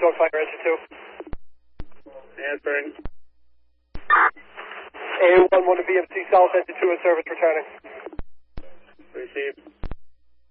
Dogfighter Engine 2. Answering. A11 to BMC South, Engine 2 in service, returning. Received.